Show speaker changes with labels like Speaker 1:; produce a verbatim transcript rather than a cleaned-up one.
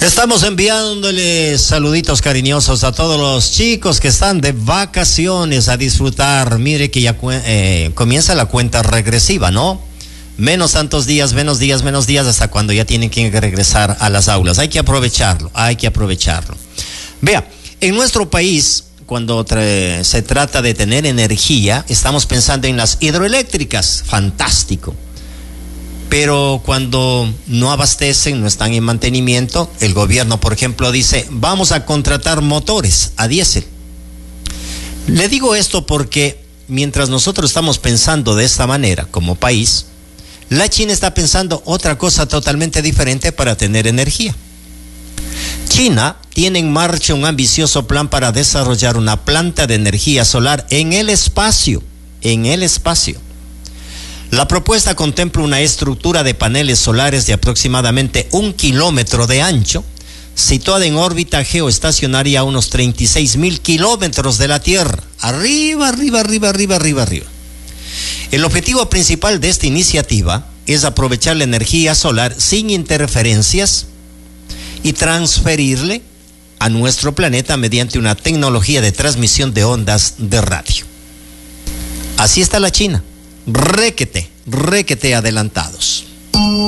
Speaker 1: Estamos enviándoles saluditos cariñosos a todos los chicos que están de vacaciones a disfrutar. Mire que ya eh, comienza la cuenta regresiva, ¿no? Menos tantos días, menos días, menos días hasta cuando ya tienen que regresar a las aulas. Hay que aprovecharlo, hay que aprovecharlo. Vea, en nuestro país, cuando tra- se trata de tener energía, estamos pensando en las hidroeléctricas. Fantástico. Pero cuando no abastecen, no están en mantenimiento, el gobierno, por ejemplo, dice, vamos a contratar motores a diésel. Le digo esto porque mientras nosotros estamos pensando de esta manera como país, la China está pensando otra cosa totalmente diferente para tener energía. China tiene en marcha un ambicioso plan para desarrollar una planta de energía solar en el espacio, en el espacio. La propuesta contempla una estructura de paneles solares de aproximadamente un kilómetro de ancho, situada en órbita geoestacionaria a unos treinta y seis mil kilómetros de la Tierra. Arriba, arriba, arriba, arriba, arriba, arriba. El objetivo principal de esta iniciativa es aprovechar la energía solar sin interferencias y transferirle a nuestro planeta mediante una tecnología de transmisión de ondas de radio. Así está la China. Requete, requete adelantados.